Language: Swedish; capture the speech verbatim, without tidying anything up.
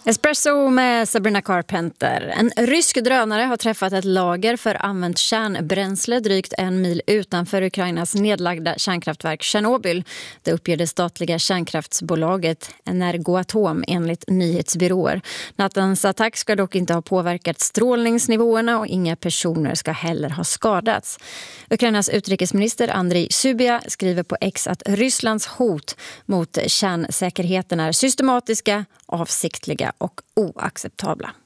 Espresso med Sabrina Carpenter. En rysk drönare har träffat ett lager för använt kärnbränsle drygt en mil utanför Ukrainas nedlagda kärnkraftverk Tjernobyl. Det uppger det statliga kärnkraftsbolaget Energoatom enligt nyhetsbyråer. Nattens attack ska dock inte ha påverkat strålningsnivåerna och inga personer ska heller ha skadats. Ukrainas utrikesminister Andriy Sybiha skriver på X att Rysslands hot mot kärnsäkerheten är systematiska, avsiktliga och oacceptabla.